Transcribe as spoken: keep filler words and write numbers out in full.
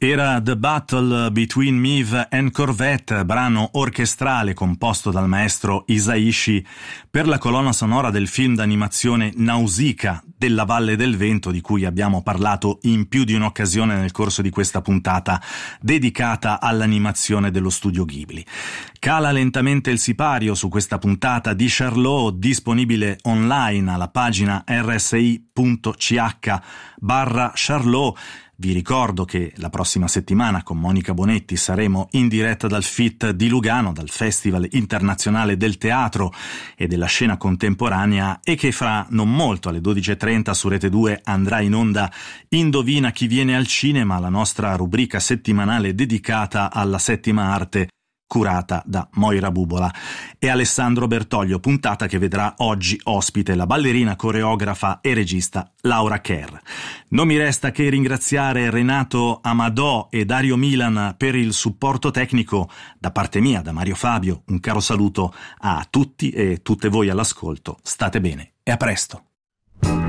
Era The Battle Between Maeve and Corvette, brano orchestrale composto dal maestro Hisaishi per la colonna sonora del film d'animazione Nausicaa della Valle del Vento, di cui abbiamo parlato in più di un'occasione nel corso di questa puntata dedicata all'animazione dello studio Ghibli. Cala lentamente il sipario su questa puntata di Charlot, disponibile online alla pagina rsi punto c h barra Charlot. Vi ricordo che la prossima settimana con Monica Bonetti saremo in diretta dal F I T di Lugano, dal Festival Internazionale del Teatro e della Scena Contemporanea, e che fra non molto alle dodici e trenta su Rete due andrà in onda Indovina chi viene al cinema, la nostra rubrica settimanale dedicata alla settima arte, curata da Moira Bubola e Alessandro Bertoglio, puntata che vedrà oggi ospite la ballerina, coreografa e regista Laura Kerr. Non mi resta che ringraziare Renato Amadò e Dario Milan per il supporto tecnico. Da parte mia, da Mario Fabio, un caro saluto a tutti e tutte voi all'ascolto. State bene e a presto.